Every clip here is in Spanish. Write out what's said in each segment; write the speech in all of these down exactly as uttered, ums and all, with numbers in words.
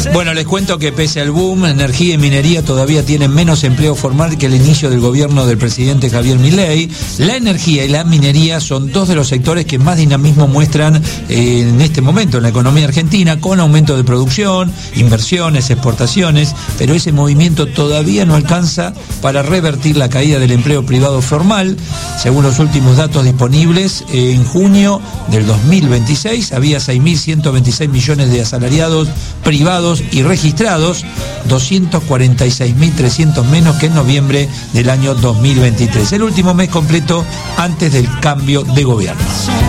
Bueno, les cuento que pese al boom, energía y minería todavía tienen menos empleo formal que el inicio del gobierno del presidente Javier Milei. La energía y la minería son dos de los sectores que más dinamismo muestran eh, en este momento en la economía argentina, con aumento de producción, inversiones, exportaciones, pero ese movimiento todavía no alcanza para revertir la caída del empleo privado formal. Según los últimos datos disponibles, eh, en junio del dos mil veintiséis había seis mil ciento veintiséis millones de asalariados privados y registrados, doscientos cuarenta y seis mil trescientos menos que en noviembre del año dos mil veintitrés, el último mes completo antes del cambio de gobierno.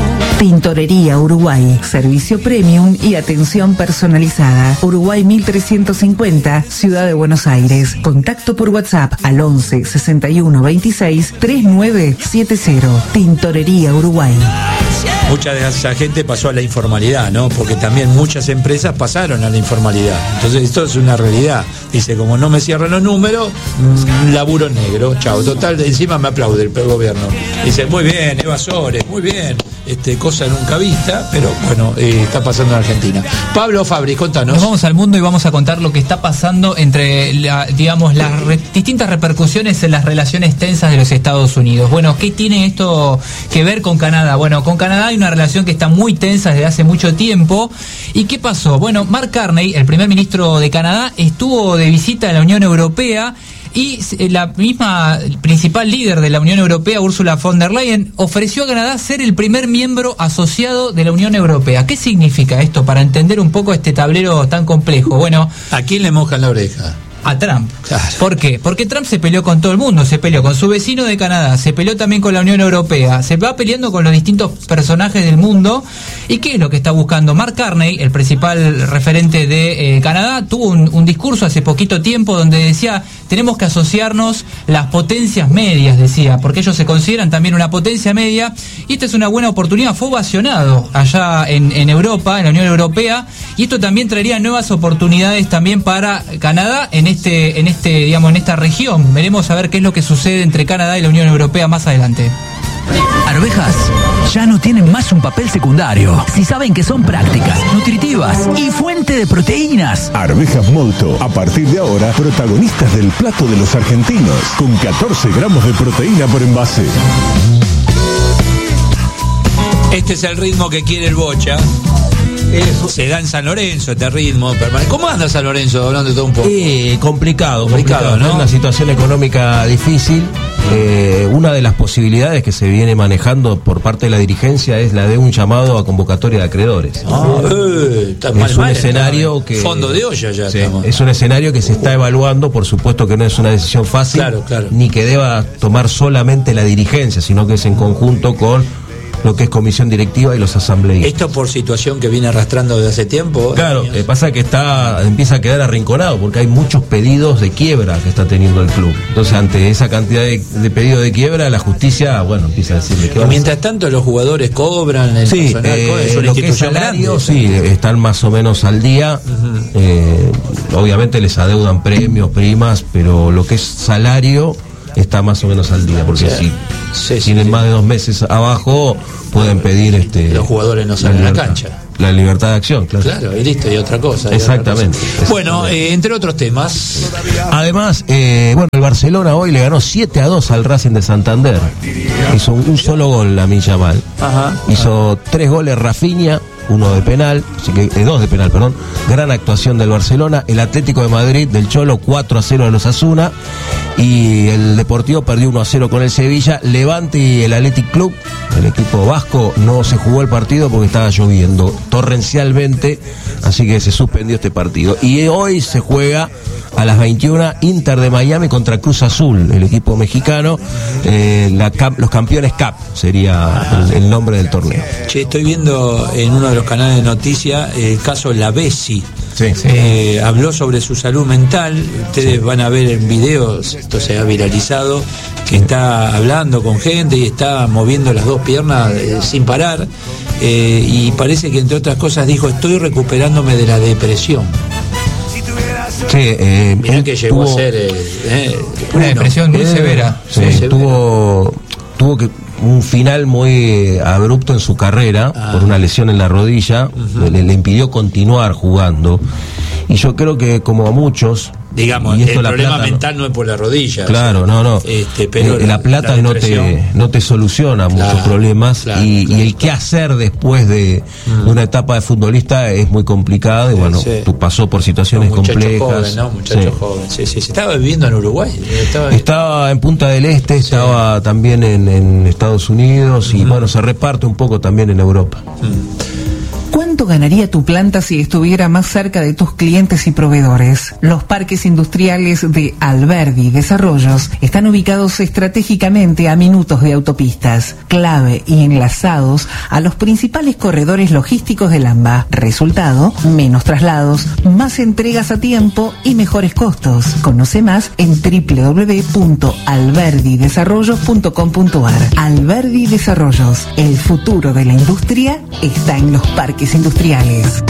Tintorería Uruguay, servicio premium y atención personalizada. Uruguay mil trescientos cincuenta, Ciudad de Buenos Aires. Contacto por WhatsApp al once sesenta y uno veintiséis treinta y nueve setenta. Tintorería Uruguay. Mucha de esa gente pasó a la informalidad, ¿no? Porque también muchas empresas pasaron a la informalidad. Entonces esto es una realidad. Dice, como no me cierran los números, mmm, laburo negro, chao. Total, encima me aplaude el gobierno. Dice, muy bien, evasores, muy bien. Este, cosa nunca vista, pero bueno, eh, está pasando en Argentina. Pablo Fabri, contanos. Nos vamos al mundo y vamos a contar lo que está pasando entre, la, digamos, las re, distintas repercusiones en las relaciones tensas de los Estados Unidos. Bueno, ¿qué tiene esto que ver con Canadá? Bueno, con Canadá hay una relación que está muy tensa desde hace mucho tiempo. ¿Y qué pasó? Bueno, Mark Carney, el primer ministro de Canadá, estuvo de visita en la Unión Europea. Y la misma principal líder de la Unión Europea, Ursula von der Leyen, ofreció a Canadá ser el primer miembro asociado de la Unión Europea. ¿Qué significa esto para entender un poco este tablero tan complejo? Bueno, ¿a quién le mojan la oreja? A Trump. Claro. ¿Por qué? Porque Trump se peleó con todo el mundo, se peleó con su vecino de Canadá, se peleó también con la Unión Europea, se va peleando con los distintos personajes del mundo. ¿Y qué es lo que está buscando? Mark Carney, el principal referente de eh, Canadá, tuvo un, un discurso hace poquito tiempo donde decía, tenemos que asociarnos las potencias medias, decía, porque ellos se consideran también una potencia media, y esta es una buena oportunidad. Fue ovacionado allá en, en Europa, en la Unión Europea, y esto también traería nuevas oportunidades también para Canadá en este, en este, digamos, en esta región. Veremos a ver qué es lo que sucede entre Canadá y la Unión Europea más adelante. Arvejas ya no tienen más un papel secundario. Si saben que son prácticas, nutritivas y fuente de proteínas. Arvejas Molto, a partir de ahora, protagonistas del plato de los argentinos, con catorce gramos de proteína por envase. Este es el ritmo que quiere el Bocha. Se da en San Lorenzo este ritmo. ¿Cómo anda San Lorenzo? Hablando de todo un poco. Eh, complicado, complicado, complicado, ¿no? Una situación económica difícil. Eh, una de las posibilidades que se viene manejando por parte de la dirigencia es la de un llamado a convocatoria de acreedores. Ah, eh, está mal, es un mal, escenario está, que fondo de olla ya sí, estamos. es un escenario que se está evaluando. Por supuesto que no es una decisión fácil, claro, claro. ni que deba tomar solamente la dirigencia, sino que es en conjunto con lo que es comisión directiva y los asambleístas. ¿Esto por situación que viene arrastrando desde hace tiempo? Claro, eh, pasa que está empieza a quedar arrinconado porque hay muchos pedidos de quiebra que está teniendo el club. Entonces, ante esa cantidad de, de pedidos de quiebra, la justicia, bueno, empieza a decirle que... Mientras tanto, los jugadores cobran, el sí, personal, eh, es una lo que es institución salario, grande, sí, ¿sí? Están más o menos al día. Uh-huh. eh, obviamente les adeudan premios, primas, pero lo que es salario está más o menos al día, porque sí, si sí, tienen sí, más de dos meses abajo, pueden pedir este los jugadores no salen a la cancha. La libertad de acción, claro. Claro, y listo, y otra cosa. Exactamente. Otra cosa. Bueno, eh, entre otros temas. Además, eh, bueno, el Barcelona hoy le ganó siete a dos al Racing de Santander. Hizo un, un solo gol Lamine Yamal. Ajá. Hizo ajá. tres goles Rafinha, uno de penal, así que eh, dos de penal, perdón. Gran actuación del Barcelona. El Atlético de Madrid del Cholo cuatro a cero de los Osasuna. Y el Deportivo perdió uno a cero con el Sevilla. Levante y el Athletic Club, el equipo vasco, no se jugó el partido porque estaba lloviendo torrencialmente, así que se suspendió este partido. Y hoy se juega a las veintiuna Inter de Miami contra Cruz Azul, el equipo mexicano. Eh, la, los campeones Cup sería el, el nombre del torneo. Che, estoy viendo en uno de los canales de noticias el caso Lavezzi. Sí, sí. Eh, habló sobre su salud mental. Ustedes sí. van a ver en videos, esto se ha viralizado, que sí. está hablando con gente y está moviendo las dos piernas eh, sin parar. Eh, y parece que entre otras cosas dijo, estoy recuperándome de la depresión. Sí, eh, Mirá que llegó tuvo, a ser eh, eh, una depresión muy eh, severa. Sí, muy severa. Tuvo, tuvo que un final muy abrupto en su carrera ah. por una lesión en la rodilla, uh-huh. le, le impidió continuar jugando. Y yo creo que como a muchos, digamos, y el esto la problema plata mental no, no es por la rodilla. Claro, o sea, no, no. Este, pero eh, la, la plata la no te no te soluciona Claro, muchos problemas claro, y, claro, y el qué hacer después de, Mm. de una etapa de futbolista es muy complicado y Sí, bueno, sí. tú pasó por situaciones un muchacho complejas. joven, ¿no? Muchacho Sí. joven. Sí, sí, sí. Estaba viviendo en Uruguay. Estaba, Estaba en Punta del Este, estaba también en, en Estados Unidos y Mm. bueno, se reparte un poco también en Europa. ¿Cuánto ganaría tu planta si estuviera más cerca de tus clientes y proveedores? Los parques industriales de Alberdi Desarrollos están ubicados estratégicamente a minutos de autopistas, clave y enlazados a los principales corredores logísticos del AMBA. Resultado, menos traslados, más entregas a tiempo y mejores costos. Conoce más en doble u doble u doble u punto alberdi desarrollos punto com punto a r. Alberdi Desarrollos, el futuro de la industria está en los parques industriales.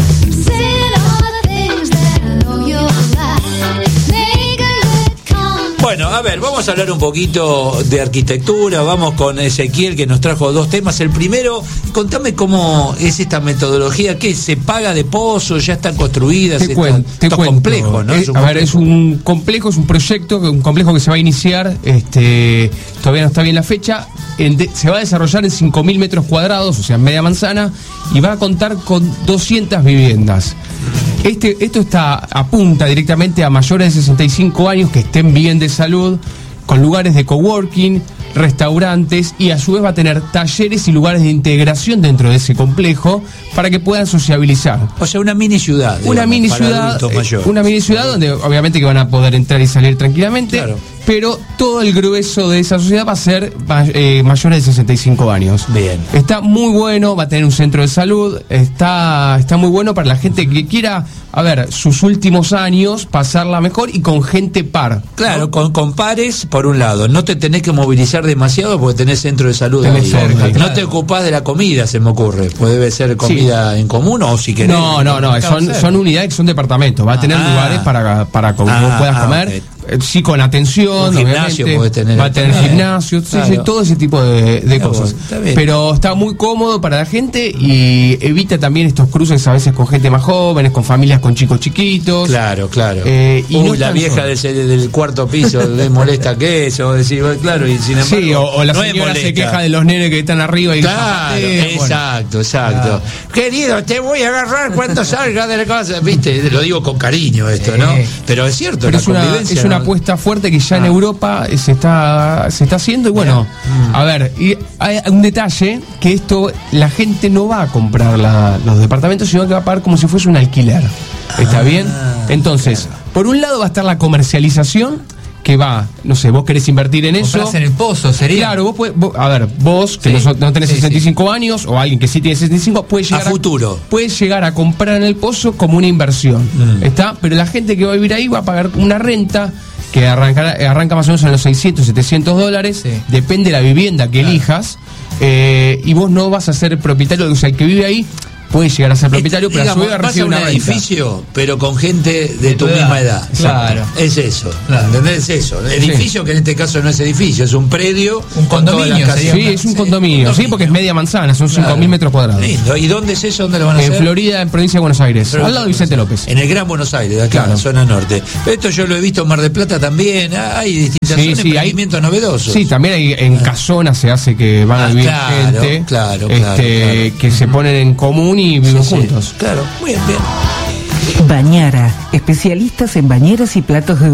Bueno, a ver, vamos a hablar un poquito de arquitectura. Vamos con Ezequiel, que nos trajo dos temas. El primero, contame cómo es esta metodología. ¿Qué se paga de pozo? ¿Ya están construidas? Te cuento, te Esto es cuento. complejo, ¿no? Eh, Es un a ver, complejo. es un complejo, es un proyecto, un complejo que se va a iniciar, este, todavía no está bien la fecha, en de- se va a desarrollar en cinco mil metros cuadrados, o sea, en media manzana, y va a contar con doscientas viviendas. Este, esto está apunta directamente a mayores de sesenta y cinco años que estén bien de salud, con lugares de coworking, restaurantes, y a su vez va a tener talleres y lugares de integración dentro de ese complejo para que puedan sociabilizar. O sea, una mini ciudad. Una digamos, mini para ciudad, adultos eh, mayores. una mini ciudad donde obviamente que van a poder entrar y salir tranquilamente, Claro. pero todo el grueso de esa sociedad va a ser ma- eh, mayores de sesenta y cinco años. Bien. Está muy bueno, va a tener un centro de salud, está, está muy bueno para la gente que quiera, a ver, sus últimos años, pasarla mejor y con gente par. Claro, ¿no? con, con pares, por un lado. No te tenés que movilizar demasiado porque tenés centro de salud Tenés ahí. cerca, No claro. te ocupás de la comida, se me ocurre. Pues debe ser comida en común o si querés. No, no, no, son, son unidades que son departamentos, va a tener Ah. lugares para, para que Ah, vos puedas ah, comer, ok. eh, sí con atención, Un gimnasio obviamente, podés tener. va a tener Está bien. gimnasio, sí, Claro. sí, todo ese tipo de, de Está cosas. bueno, está bien. Pero está muy cómodo para la gente y evita también estos cruces a veces con gente más jóvenes, con familias con chicos chiquitos. Claro, claro. Eh, y Uy, no la están vieja solos. del, del cuarto piso le molesta que eso, decir, bueno, claro, y sin embargo. Sí, o, o la no es señora se molesta. queja de los nenes que están arriba y Claro, zapatean, bueno. exacto, exacto. Querido, te voy a agarrar cuando salga de la casa. Viste, lo digo con cariño esto, ¿no? Sí. Pero es cierto, Pero la es una, convivencia, es una ¿no? apuesta fuerte que ya en Ah. Europa se está, se está haciendo y bueno, Mm. a ver, y hay un detalle que esto, la gente no va a comprar la- los departamentos, sino que va a pagar como si fuese un alquiler. ¿Está Ah, bien? Entonces, por un lado va a estar la comercialización, que va, no sé, vos querés invertir en eso. Comprás en el pozo, sería. Claro, vos podés- vos- a ver, vos que Sí, no, so- no tenés sí, sesenta y cinco años o alguien que sí tiene sesenta y cinco puede llegar A futuro. puede llegar a comprar en el pozo como una inversión, Mm. ¿está? Pero la gente que va a vivir ahí va a pagar una renta que arranca, arranca más o menos en los seiscientos, setecientos dólares, Sí. depende de la vivienda que elijas, eh, y vos no vas a ser propietario, o sea, el que vive ahí puede llegar a ser propietario, pero a su Digamos, vez vas a recibe un una renta. edificio, pero con gente de tu tu edad. misma edad. Claro. Es eso. Claro. ¿Entendés? Es eso. Edificio que en este caso no es edificio, es un predio. Un con todas condominio las sería. casas. Sí, es un condominio, sí, porque es media manzana, son cinco mil metros cuadrados. Lindo. ¿Y dónde es eso? ¿Dónde lo van a En hacer? Florida, en provincia de Buenos Aires, Pero- al lado de Vicente López. En el Gran Buenos Aires, de acá, Claro. en la zona norte. Esto yo lo he visto en Mar del Plata también. Hay distintas Sí, zonas, sí, hay- emprendimientos novedosos. Sí, también hay, en Casona se hace que van Ah, a vivir claro, gente claro, este, claro, claro. que se ponen en común y viven Sí, sí. juntos. Claro, muy bien, bien. Bañara, especialistas en bañeras y platos de